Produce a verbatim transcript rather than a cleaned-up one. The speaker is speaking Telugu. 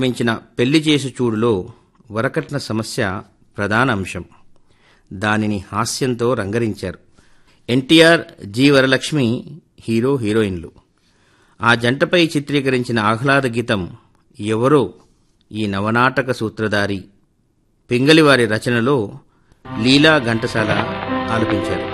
నిర్మించిన పెళ్లి చేసి చూడులో వరకట్న సమస్య ప్రధాన అంశం. దానిని హాస్యంతో రంగరించారు. ఎన్టీఆర్, జి వరలక్ష్మి హీరో హీరోయిన్లు. ఆ జంటపై చిత్రీకరించిన ఆహ్లాద గీతం ఎవరో ఈ నవనాటక సూత్రధారి పింగళివారి రచనలో లీలా ఘంటసాల ఆలపించారు.